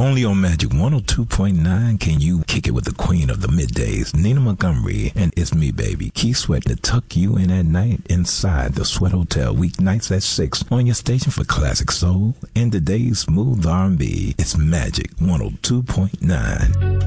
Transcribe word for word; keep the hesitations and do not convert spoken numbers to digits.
Only on Magic one oh two point nine can you kick it with the queen of the middays, Nina Montgomery, and It's Me, Baby. Keith Sweat to tuck you in at night inside the Sweat Hotel, weeknights at six on your station for classic soul and today's smooth R and B. It's Magic one oh two point nine.